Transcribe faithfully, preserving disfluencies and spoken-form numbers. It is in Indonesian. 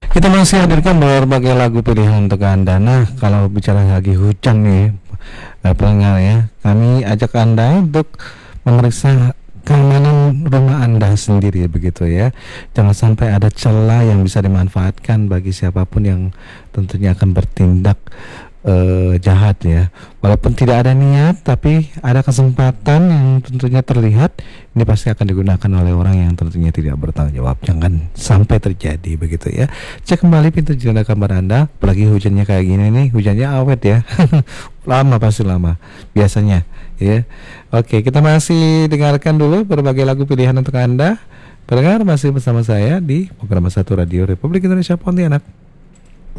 Kita masih hadirkan berbagai lagu pilihan untuk Anda. Nah, kalau bicara lagi hujan nih, eh, pendengar ya, kami ajak Anda untuk memeriksa keamanan rumah Anda sendiri begitu ya. Jangan sampai ada celah yang bisa dimanfaatkan bagi siapapun yang tentunya akan bertindak eh, jahat ya. Walaupun tidak ada niat, tapi ada kesempatan yang tentunya terlihat. Ini pasti akan digunakan oleh orang yang tentunya tidak bertanggung jawab. Jangan sampai terjadi begitu ya. Cek kembali pintu jendela kamar Anda. Apalagi hujannya kayak gini nih, hujannya awet ya. Lama, pasti lama biasanya ya. Oke, kita masih dengarkan dulu berbagai lagu pilihan untuk Anda. Pendengar masih bersama saya di program satu Radio Republik Indonesia Pontianak.